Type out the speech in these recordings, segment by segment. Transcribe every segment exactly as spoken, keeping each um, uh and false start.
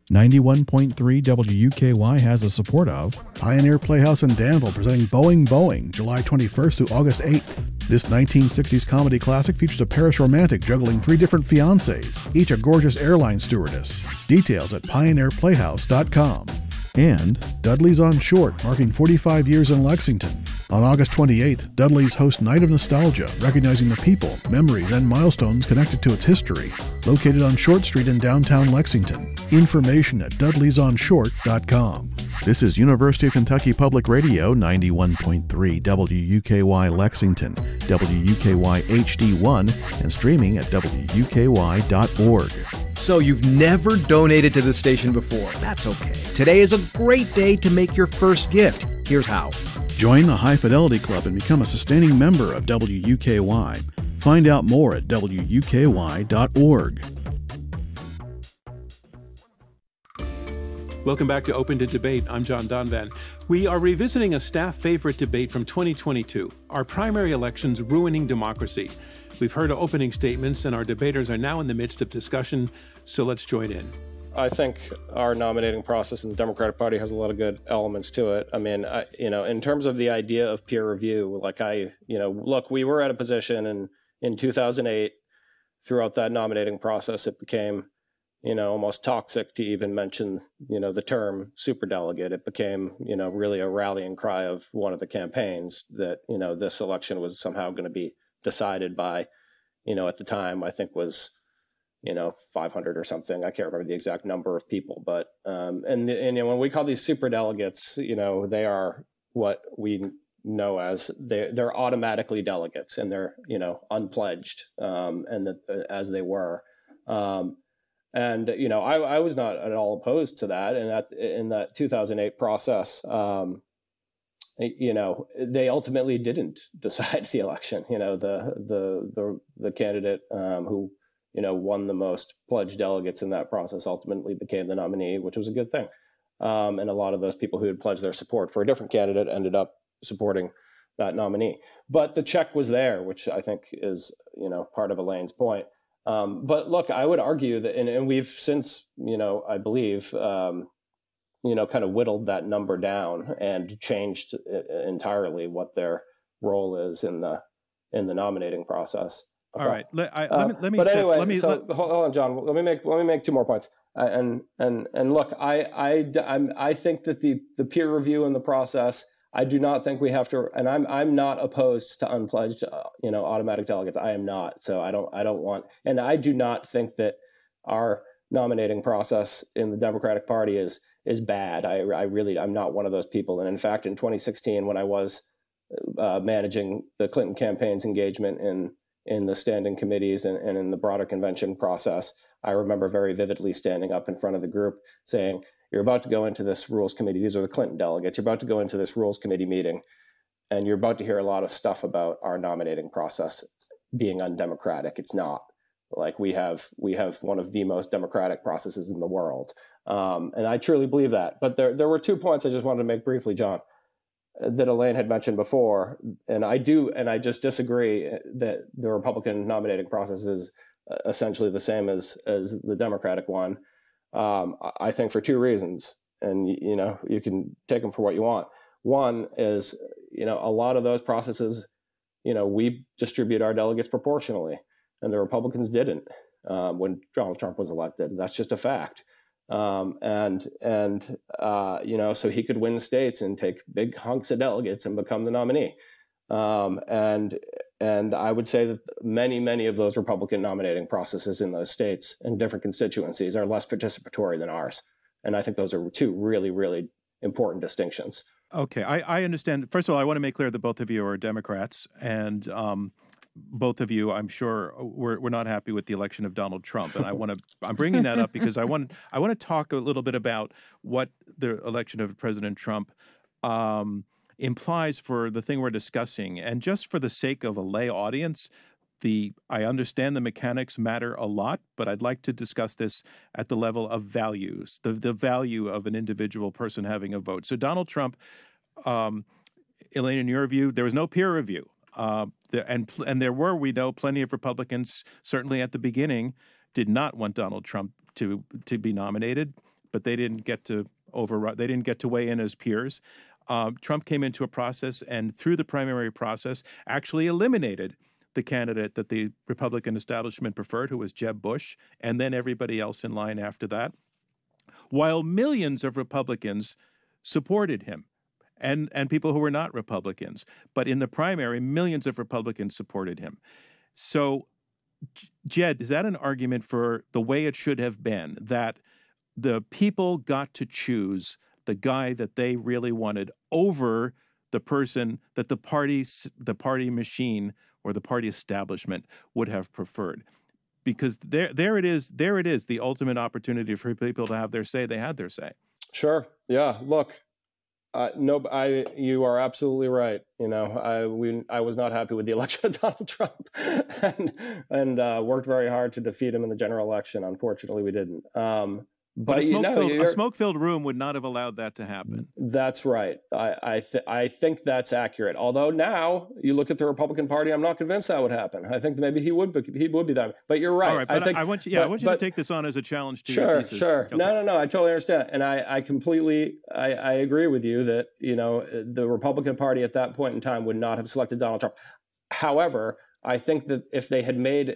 ninety-one point three W U K Y has the support of Pioneer Playhouse in Danville, presenting Boeing Boeing, July twenty-first through August eighth. This nineteen sixties comedy classic features a Paris romantic juggling three different fiancés, each a gorgeous airline stewardess. Details at pioneer playhouse dot com. And Dudley's on Short, marking forty-five years in Lexington. On August twenty-eighth, Dudley's host Night of Nostalgia, recognizing the people, memories, and milestones connected to its history. Located on Short Street in downtown Lexington. Information at dudleys on short dot com. This is University of Kentucky Public Radio, ninety-one point three W U K Y Lexington, W U K Y H D one, and streaming at W U K Y dot org. So you've never donated to the station before. That's okay. Today is a great day to make your first gift. Here's how. Join the High Fidelity Club and become a sustaining member of W U K Y. Find out more at W U K Y dot org. Welcome back to Open to Debate. I'm John Donvan. We are revisiting a staff favorite debate from twenty twenty-two, our primary elections ruining democracy. We've heard opening statements, and our debaters are now in the midst of discussion, so let's join in. I think our nominating process in the Democratic Party has a lot of good elements to it. I mean, I, you know, in terms of the idea of peer review, like I, you know, look, we were at a position in, in two thousand eight, throughout that nominating process, it became, you know, almost toxic to even mention, you know, the term superdelegate. It became, you know, really a rallying cry of one of the campaigns that, you know, this election was somehow going to be decided by, you know, at the time, I think was, you know, five hundred or something. I can't remember the exact number of people, but, um, and, and you know, when we call these super delegates, you know, they are what we know as they, they're automatically delegates, and they're, you know, unpledged, um, and that as they were. Um, and, you know, I, I was not at all opposed to that. And that in that two thousand eight process, um, you know, they ultimately didn't decide the election. You know, the the the the candidate um, who, you know, won the most pledged delegates in that process ultimately became the nominee, which was a good thing. Um, and a lot of those people who had pledged their support for a different candidate ended up supporting that nominee. But the check was there, which I think is, you know, part of Elaine's point. Um, but look, I would argue that, and, and we've since, you know, I believe, um, you know, kind of whittled that number down and changed entirely what their role is in the in the nominating process. All right, let, I, uh, let me let me. But set, anyway, let me, so let, hold on, John. Let me make let me make two more points. Uh, and and and look, I I I'm, I think that the the peer review in the process, I do not think we have to. And I'm I'm not opposed to unpledged, uh, you know, automatic delegates. I am not. So I don't I don't want. And I do not think that our nominating process in the Democratic Party is is bad. I, I really, I'm not one of those people. And in fact, in twenty sixteen, when I was uh, managing the Clinton campaign's engagement in in the standing committees and, and in the broader convention process, I remember very vividly standing up in front of the group saying, you're about to go into this rules committee. These are the Clinton delegates. You're about to go into this rules committee meeting, and you're about to hear a lot of stuff about our nominating process being undemocratic. It's not. Like we have, we have one of the most democratic processes in the world. Um, and I truly believe that. But there, there were two points I just wanted to make briefly, John, that Elaine had mentioned before. And I do, and I just disagree that the Republican nominating process is essentially the same as, as the Democratic one. Um, I think for two reasons, and you know, you can take them for what you want. One is, you know, a lot of those processes, you know, we distribute our delegates proportionally, and the Republicans didn't um, when Donald Trump was elected. That's just a fact. Um, and, and uh, you know, so he could win states and take big hunks of delegates and become the nominee. Um, and, and I would say that many, many of those Republican nominating processes in those states and different constituencies are less participatory than ours. And I think those are two really, really important distinctions. Okay, I, I understand. First of all, I want to make clear that both of you are Democrats, and um, both of you, I'm sure, we're, we're not happy with the election of Donald Trump. And I want to, I'm bringing that up because I want, I want to talk a little bit about what the election of President Trump um, implies for the thing we're discussing. And just for the sake of a lay audience, the I understand the mechanics matter a lot, but I'd like to discuss this at the level of values, the, the value of an individual person having a vote. So Donald Trump, um, Elaine, in your view, there was no peer review. Uh, the, and and there were, we know, plenty of Republicans, certainly at the beginning, did not want Donald Trump to to be nominated. but they didn't get to override. They didn't get to weigh in as peers. Um, Trump came into a process and through the primary process actually eliminated the candidate that the Republican establishment preferred, who was Jeb Bush, and then everybody else in line after that, while millions of Republicans supported him. And, and people who were not Republicans. But in the primary, millions of Republicans supported him. So, Jed, is that an argument for the way it should have been, that the people got to choose the guy that they really wanted over the person that the party, the party machine or the party establishment would have preferred? Because there, there it is, there it is, the ultimate opportunity for people to have their say. They had their say. Sure. Yeah. Look. Uh, no, I. You are absolutely right. You know, I we I was not happy with the election of Donald Trump, and and uh, worked very hard to defeat him in the general election. Unfortunately, we didn't. Um, but but a smoke-filled you know, smoke-filled room would not have allowed that to happen. That's right. I I, th- I think that's accurate. Although now you look at the Republican Party, I'm not convinced that would happen. I think maybe he would be, he would be that. But you're right. All right, but I, think, I want you. Yeah, but, I want you but, to take this on as a challenge to sure, your thesis. Sure, Okay. No, no, no. I totally understand, and I, I completely, I, I agree with you that you know the Republican Party at that point in time would not have selected Donald Trump. However, I think that if they had made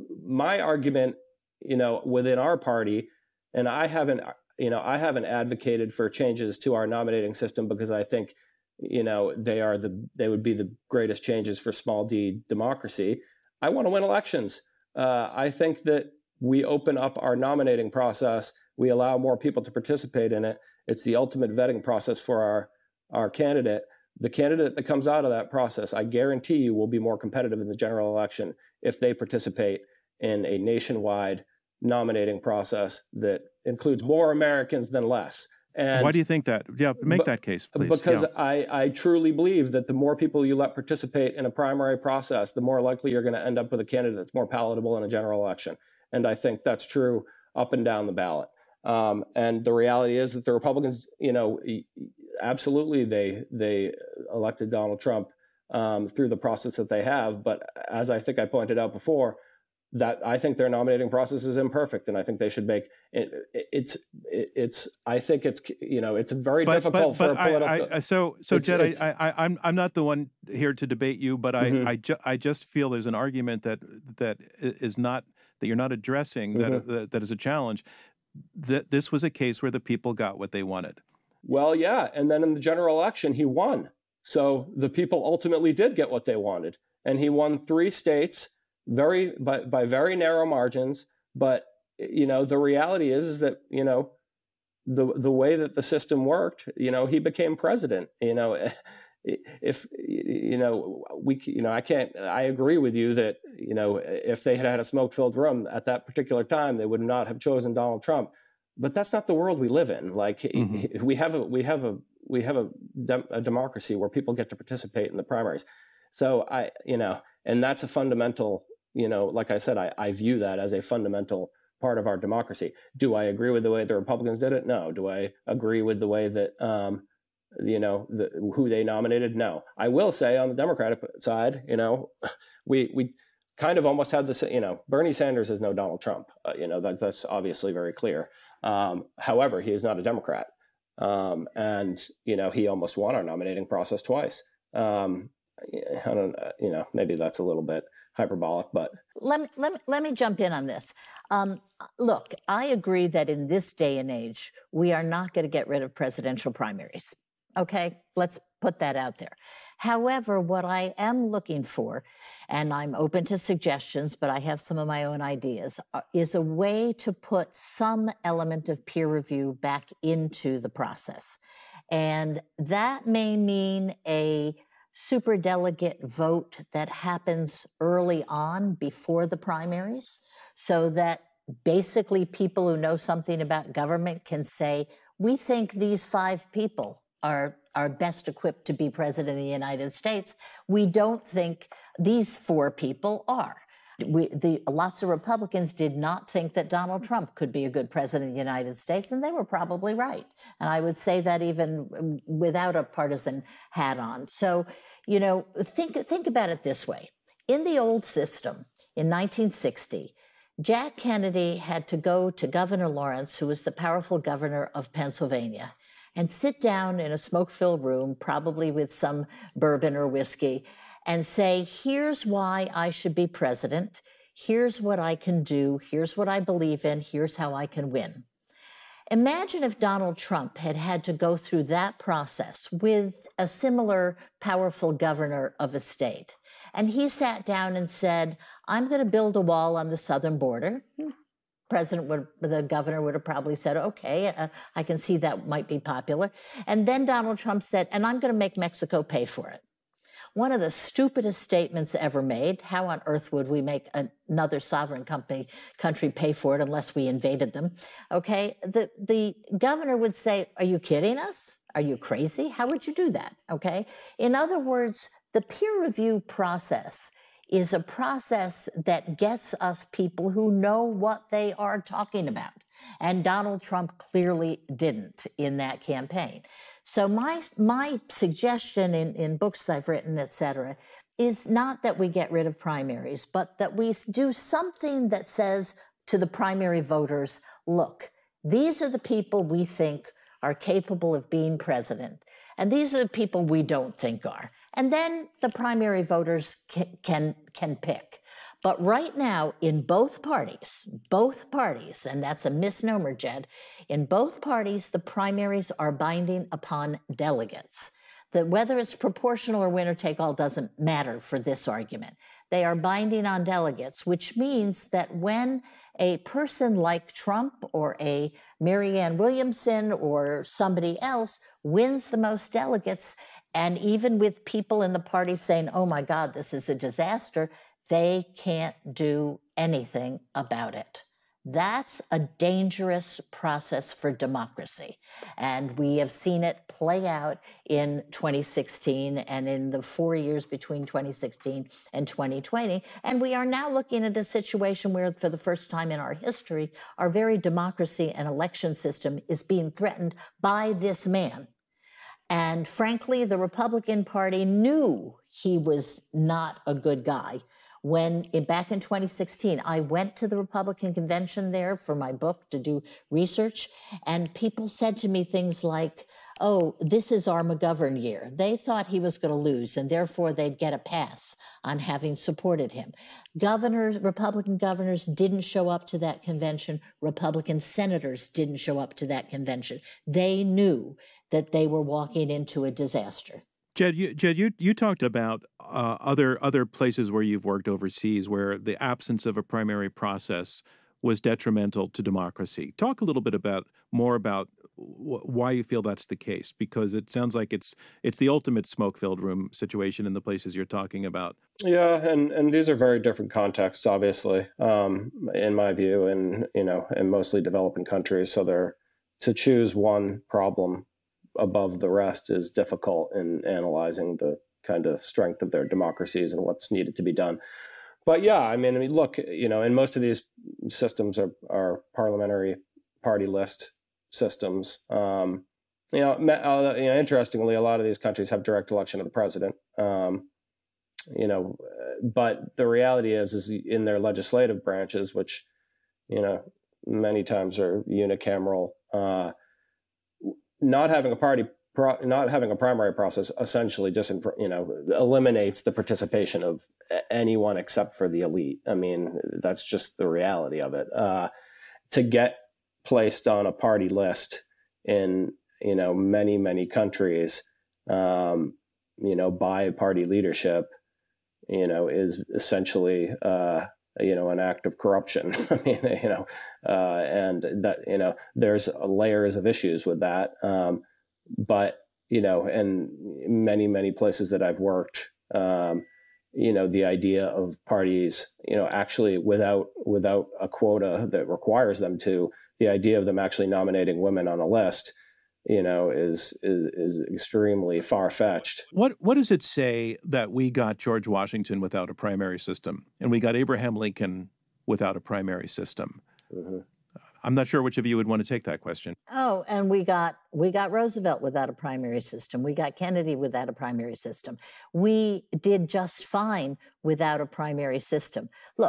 my argument, you know, within our party, and I haven't. You know, I haven't advocated for changes to our nominating system because I think, you know, they are the they would be the greatest changes for small d democracy. I want to win elections. Uh, I think that we open up our nominating process. We allow more people to participate in it. It's the ultimate vetting process for our our candidate. The candidate that comes out of that process, I guarantee you, will be more competitive in the general election if they participate in a nationwide nominating process that includes more Americans than less. And why do you think that? Yeah, make but, that case, please. Because yeah. I, I truly believe that the more people you let participate in a primary process, the more likely you're going to end up with a candidate that's more palatable in a general election. And I think that's true up and down the ballot. Um, and the reality is that the Republicans, you know, absolutely they they elected Donald Trump um, through the process that they have. But as I think I pointed out before, that I think their nominating process is imperfect, and I think they should make it. it it's it, it's. I think it's you know it's very but, difficult but, for but a political. I, I, so so it's, Jed, it's, I, I I'm I'm not the one here to debate you, but I mm-hmm. I, ju- I just feel there's an argument that that is not that you're not addressing mm-hmm. that, that that is a challenge. That this was a case where the people got what they wanted. Well, yeah, and then in the general election he won, so the people ultimately did get what they wanted, and he won three states. Very by, by very narrow margins, but you know the reality is is that you know the the way that the system worked, you know he became president. You know, if you know we you know I can't I agree with you that you know if they had had a smoke-filled room at that particular time, they would not have chosen Donald Trump. But that's not the world we live in. Like mm-hmm. we have a we have a we have a, dem- a democracy where people get to participate in the primaries. So I you know and that's a fundamental. You know, like I said, I, I view that as a fundamental part of our democracy. Do I agree with the way the Republicans did it? No. Do I agree with the way that, um, you know, the, who they nominated? No. I will say on the Democratic side, you know, we we kind of almost had this, you know, Bernie Sanders is no Donald Trump. Uh, you know, that, that's obviously very clear. Um, however, he is not a Democrat. Um, and, you know, he almost won our nominating process twice. Um, I don't, you know, maybe that's a little bit hyperbolic, but let me let me let me jump in on this. Um, look, I agree that in this day and age, we are not going to get rid of presidential primaries. Okay, let's put that out there. However, what I am looking for, and I'm open to suggestions, but I have some of my own ideas, is a way to put some element of peer review back into the process, and that may mean a superdelegate vote that happens early on before the primaries so that basically people who know something about government can say, we think these five people are, are best equipped to be president of the United States. We don't think these four people are. We, the, lots of Republicans did not think that Donald Trump could be a good president of the United States, and they were probably right. And I would say that even without a partisan hat on. So, you know, think think about it this way. In the old system, in nineteen sixty, Jack Kennedy had to go to Governor Lawrence, who was the powerful governor of Pennsylvania, and sit down in a smoke-filled room, probably with some bourbon or whiskey, and say, here's why I should be president. Here's what I can do. Here's what I believe in. Here's how I can win. Imagine if Donald Trump had had to go through that process with a similar powerful governor of a state. And he sat down and said, I'm going to build a wall on the southern border. President would, the governor would have probably said, okay, uh, I can see that might be popular. And then Donald Trump said, and I'm going to make Mexico pay for it. One of the stupidest statements ever made. How on earth would we make another sovereign company, country pay for it unless we invaded them? Okay, the, the governor would say, are you kidding us? Are you crazy? How would you do that? Okay, in other words, the peer review process is a process that gets us people who know what they are talking about. And Donald Trump clearly didn't in that campaign. So my my suggestion in, in books that I've written, et cetera, is not that we get rid of primaries, but that we do something that says to the primary voters, look, these are the people we think are capable of being president, and these are the people we don't think are. And then the primary voters can, can, can pick. But right now, in both parties, both parties, and that's a misnomer, Jed, in both parties, the primaries are binding upon delegates. That whether it's proportional or winner take all doesn't matter for this argument. They are binding on delegates, which means that when a person like Trump or a Marianne Williamson or somebody else wins the most delegates, and even with people in the party saying, oh my God, this is a disaster, they can't do anything about it. That's a dangerous process for democracy. And we have seen it play out in twenty sixteen and in the four years between twenty sixteen and twenty twenty. And we are now looking at a situation where, for the first time in our history, our very democracy and election system is being threatened by this man. And frankly, the Republican Party knew he was not a good guy. When, in, back in twenty sixteen, I went to the Republican convention there for my book to do research, and people said to me things like, oh, this is our McGovern year. They thought he was going to lose, and therefore they'd get a pass on having supported him. Governors, Republican governors didn't show up to that convention. Republican senators didn't show up to that convention. They knew that they were walking into a disaster. Jed, you, Jed, you you talked about uh, other other places where you've worked overseas where the absence of a primary process was detrimental to democracy. Talk a little bit about more about w- why you feel that's the case, because it sounds like it's it's the ultimate smoke-filled room situation in the places you're talking about. Yeah, and, and these are very different contexts, obviously, um, in my view, and you know, in mostly developing countries. So they're to choose one problem above the rest is difficult in analyzing the kind of strength of their democracies and what's needed to be done. But yeah, I mean, I mean, look, you know, and most of these systems are, are parliamentary party list systems. Um, you know, you know, interestingly, a lot of these countries have direct election of the president. Um, you know, but the reality is, is in their legislative branches, which, you know, many times are unicameral, uh, not having a party, pro, not having a primary process essentially just, you know, eliminates the participation of anyone except for the elite. I mean, that's just the reality of it. Uh, to get placed on a party list in, you know, many, many countries, um, you know, by party leadership, you know, is essentially, uh, you know, an act of corruption. I mean, you know, uh, and that, you know, there's layers of issues with that. Um, but, you know, and many, many places that I've worked, um, you know, the idea of parties, you know, actually without, without a quota that requires them to, the idea of them actually nominating women on a list, you know, is is is extremely far-fetched. What what does it say that we got George Washington without a primary system, and we got Abraham Lincoln without a primary system? Mm-hmm. I'm not sure which of you would want to take that question. Oh, and we got we got Roosevelt without a primary system. We got Kennedy without a primary system. We did just fine without a primary system. Look,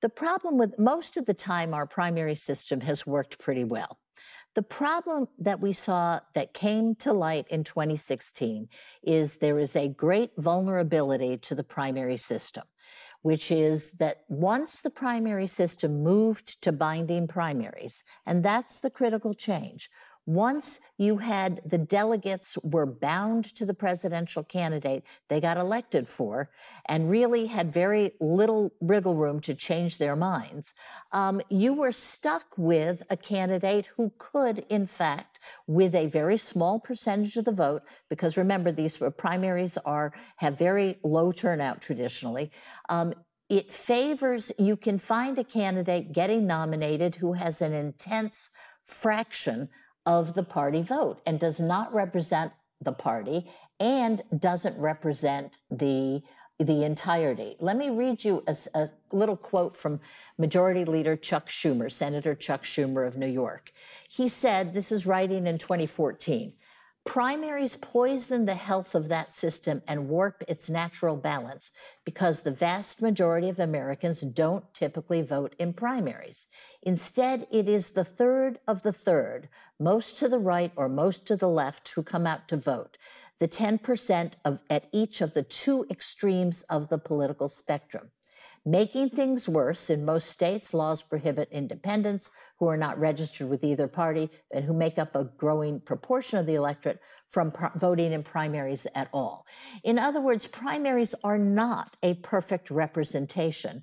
The problem with most of the time, our primary system has worked pretty well. The problem that we saw that came to light in twenty sixteen is there is a great vulnerability to the primary system, which is that once the primary system moved to binding primaries, and that's the critical change, once you had the delegates were bound to the presidential candidate they got elected for and really had very little wiggle room to change their minds, um, you were stuck with a candidate who could, in fact, with a very small percentage of the vote, because remember, these primaries are have very low turnout traditionally, um, it favors, you can find a candidate getting nominated who has an intense fraction of the party vote and does not represent the party and doesn't represent the, the entirety. Let me read you a, a little quote from Majority Leader Chuck Schumer, Senator Chuck Schumer of New York. He said, this is writing in twenty fourteen, primaries poison the health of that system and warp its natural balance because the vast majority of Americans don't typically vote in primaries. Instead, it is the third of the third, most to the right or most to the left, who come out to vote, the ten percent of, at each of the two extremes of the political spectrum. Making things worse, in most states, laws prohibit independents who are not registered with either party and who make up a growing proportion of the electorate from pr- voting in primaries at all. In other words, primaries are not a perfect representation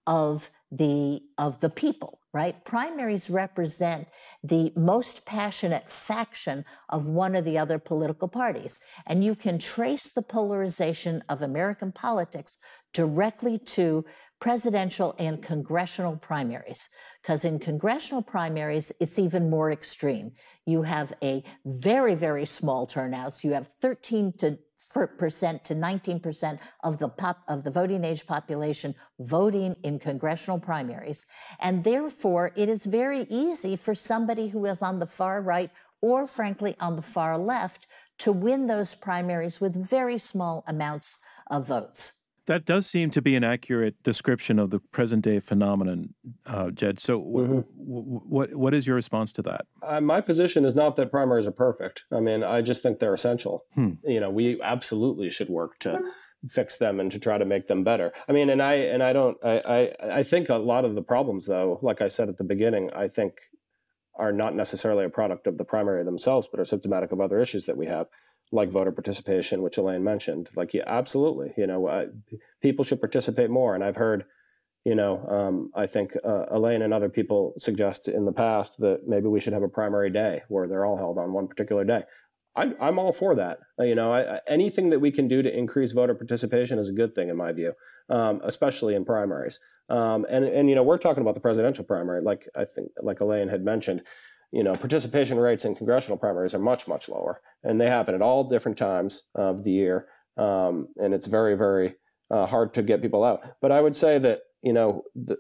of the, of the people, right? Primaries represent the most passionate faction of one of the other political parties. And you can trace the polarization of American politics directly to presidential and congressional primaries, because in congressional primaries, it's even more extreme. You have a very, very small turnouts. You have thirteen percent to nineteen percent of the pop, of the voting age population voting in congressional primaries. And therefore, it is very easy for somebody who is on the far right or, frankly, on the far left to win those primaries with very small amounts of votes. That does seem to be an accurate description of the present-day phenomenon, uh, Jed. So w- Mm-hmm. w- what what is your response to that? Uh, my position is not that primaries are perfect. I mean, I just think they're essential. Hmm. You know, we absolutely should work to fix them and to try to make them better. I mean, and I and I don't. I I, I think a lot of the problems, though, like I said at the beginning, I think are not necessarily a product of the primary themselves, but are symptomatic of other issues that we have, like voter participation, which Elaine mentioned. Like, yeah, absolutely, you know, uh, people should participate more. And I've heard, you know, um, I think uh, Elaine and other people suggest in the past that maybe we should have a primary day where they're all held on one particular day. I, I'm all for that. Uh, you know, I, I, anything that we can do to increase voter participation is a good thing in my view, um, especially in primaries. Um, and, and, you know, we're talking about the presidential primary, like I think, like Elaine had mentioned. You know, participation rates in congressional primaries are much, much lower, and they happen at all different times of the year. Um, and it's very, very uh, hard to get people out. But I would say that, you know, the,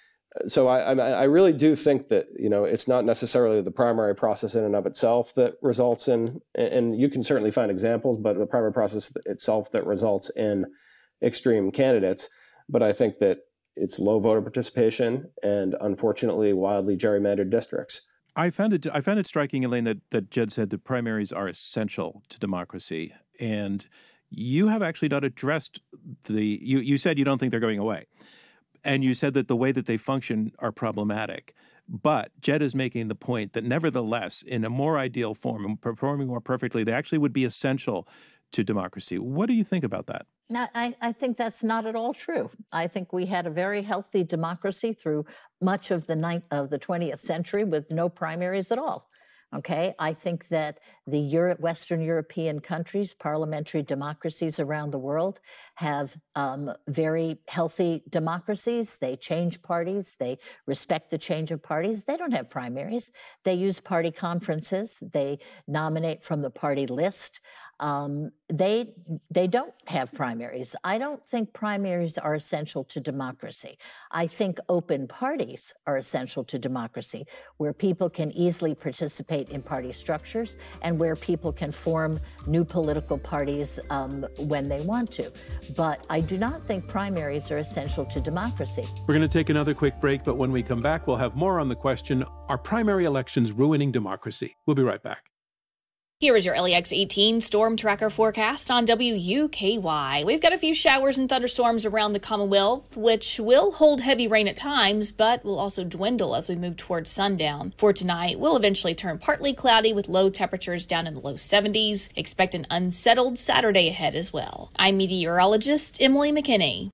so I, I really do think that, you know, it's not necessarily the primary process in and of itself that results in, and you can certainly find examples, but the primary process itself that results in extreme candidates. But I think that it's low voter participation and, unfortunately, wildly gerrymandered districts. I found it I found it striking, Elaine, that, that Jed said that primaries are essential to democracy. And you have actually not addressed the, you, you said you don't think they're going away. And you said that the way that they function are problematic. But Jed is making the point that nevertheless, in a more ideal form and performing more perfectly, they actually would be essential to democracy. What do you think about that? No, I, I think that's not at all true. I think we had a very healthy democracy through much of the ninth, of the twentieth century with no primaries at all. Okay, I think that the Euro- Western European countries, parliamentary democracies around the world, have um, very healthy democracies. They change parties. They respect the change of parties. They don't have primaries. They use party conferences. They nominate from the party list. Um, they they don't have primaries. I don't think primaries are essential to democracy. I think open parties are essential to democracy, where people can easily participate in party structures and where people can form new political parties um, when they want to. But I do not think primaries are essential to democracy. We're going to take another quick break, but when we come back, we'll have more on the question, are primary elections ruining democracy? We'll be right back. Here is your L E X eighteen storm tracker forecast on W U K Y. We've got a few showers and thunderstorms around the Commonwealth, which will hold heavy rain at times, but will also dwindle as we move towards sundown. For tonight, we'll eventually turn partly cloudy with low temperatures down in the low seventies. Expect an unsettled Saturday ahead as well. I'm meteorologist Emily McKinney.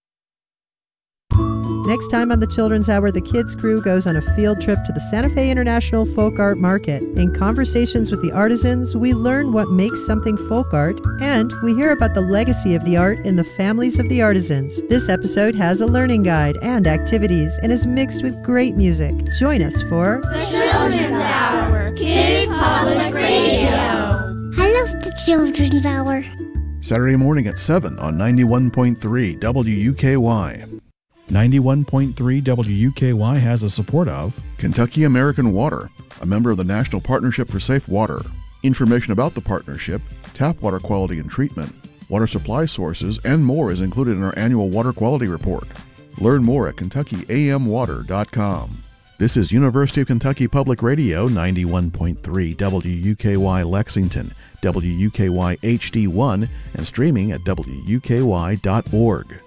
Next time on the Children's Hour, the Kids Crew goes on a field trip to the Santa Fe International Folk Art Market. In conversations with the artisans, we learn what makes something folk art, and we hear about the legacy of the art in the families of the artisans. This episode has a learning guide and activities and is mixed with great music. Join us for The Children's Hour, Kids Public Radio. I love the Children's Hour. Saturday morning at seven on ninety-one point three W U K Y. ninety-one point three W U K Y has the support of Kentucky American Water, a member of the National Partnership for Safe Water. Information about the partnership, tap water quality and treatment, water supply sources, and more is included in our annual water quality report. Learn more at kentucky a m water dot com. This is University of Kentucky Public Radio, ninety-one point three W U K Y Lexington, W U K Y H D one, and streaming at W U K Y dot org.